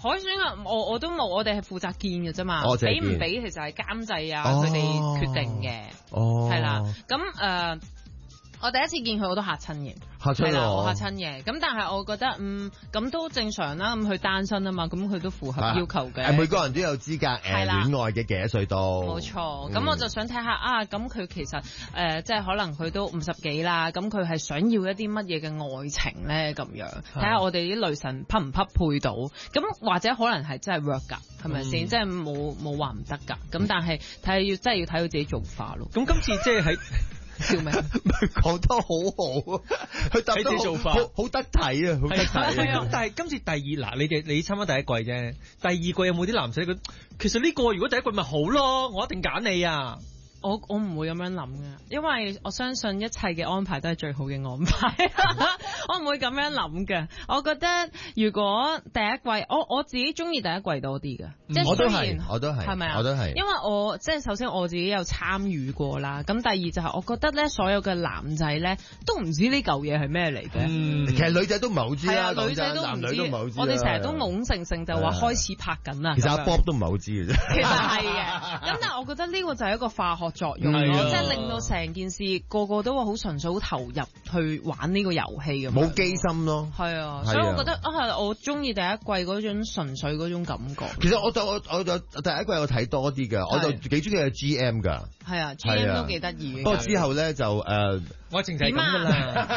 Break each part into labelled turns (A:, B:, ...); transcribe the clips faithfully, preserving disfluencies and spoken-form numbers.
A: 海選啊，我我都冇，我哋係負責見嘅啫嘛。
B: 哦，
A: 俾唔俾其實係監製啊，佢哋決定嘅。
B: 哦，
A: 係啦，咁誒。呃我第一次見佢我都嚇親嘅，
B: 嚇親
A: 係啦，我嚇親嘅。咁但係我覺得嗯咁都正常啦。咁佢單身啊嘛，咁佢都符合要求嘅。
B: 誒，每個人都有資格誒戀愛嘅幾多歲到？
A: 冇錯。咁、嗯、我就想睇下啊，咁佢其實誒、呃、即係可能佢都五十幾啦。咁佢係想要一啲乜嘢嘅愛情咧？咁樣睇下我哋啲女神匹唔匹配到？咁或者可能係真係 work 㗎，係咪先？即係冇冇話唔得㗎。咁但係睇下要真係要睇佢自己做法咯。
C: 咁今次即係喺。
A: 笑咩？
B: 講得好好，佢答得好好好得體啊，好得體啊！
C: 咁但係今次第二嗱，你哋你參加第一季啫，第二季有冇啲男仔佢其實呢個如果第一季咪好咯，我一定揀你啊！
A: 我我唔會咁樣諗嘅，因為我相信一切嘅安排都係最好嘅安排。我唔會咁樣諗嘅。我覺得如果第一季，我我自己中意第一季多啲嘅，即係雖然
B: 我都係，
A: 係咪啊？
B: 我都係，
A: 因為我即係首先我自己有參與過啦。咁第二就係我覺得咧，所有嘅男仔咧都唔知呢嚿嘢係咩嚟嘅。
B: 嗯，其實女仔都唔係好知啦，
A: 女仔都唔知，
B: 男女都唔係好知。
A: 我哋成日都懵盛盛就話開始拍緊啦。
B: 其實阿 Bob 都唔係好知嘅啫。
A: 其實係嘅。咁但係我覺得呢個就係一個化學作用咯，即係令到成件事個個都話好純粹、好投入去玩呢個遊戲咁。
B: 冇機心咯。
A: 係啊，所以我覺得啊，我中意第一季嗰種純粹嗰種感覺。
B: 其實我就我我就第一季我睇多啲嘅，我就幾中意嘅 G M 㗎。
A: 係啊 ，G M 都幾得意嘅。
B: 不過之後咧就誒，
C: 我淨係咁㗎啦。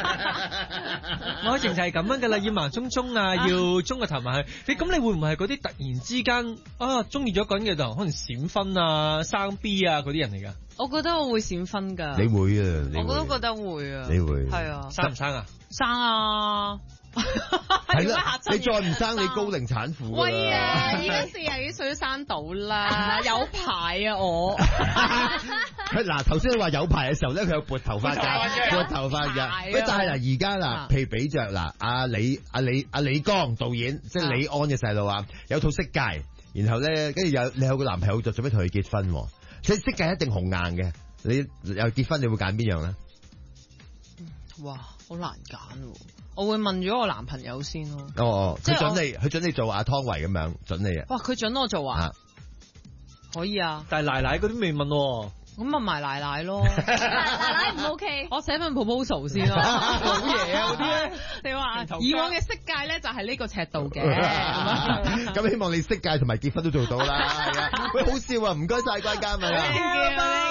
C: 我淨係咁樣㗎啦，要盲衝衝啊，要中個頭埋去。你咁你會唔會係嗰啲突然之間啊中意咗個人嘅就可能閃婚啊、生 B 啊嗰啲人嚟㗎？
A: 我覺得我會閃婚㗎。
B: 你會啊？你
A: 我都覺得會啊。
B: 你會
A: 係啊？
C: 生唔生啊？
A: 生啊！
B: 係啦，你再唔生你高齡產婦。
A: 喂啊！而家四廿幾歲都生到啦，有排啊我。
B: 嗱，頭先你話有排嘅時候咧，佢有撥頭髮㗎，撥頭髮㗎。喂，但係嗱，而家嗱，譬如比著嗱，阿李阿李阿李剛導演，即係李安嘅細路啊，有套色戒，然後咧跟住有你有個男朋友就準備同佢結婚，即係色戒一定紅硬嘅，你又結婚你會揀邊樣咧？
A: 哇，好難揀喎！我會問咗我男朋友先咯。
B: 哦哦，佢準你，佢準你做阿湯唯咁樣，準你啊！
A: 哇，佢準我做啊？可以啊。
C: 但係奶奶嗰啲未問喎。
A: 咁問埋奶奶咯。
D: 奶奶唔 OK。
A: 我寫份 proposal 先咯。
C: 好嘢啊！嗰啲咧，
A: 你話以往嘅色戒咧就係呢個尺度嘅。
B: 咁希望你色戒同埋結婚都做到啦。係啊，喂，好笑啊！唔該晒關嘉敏啊。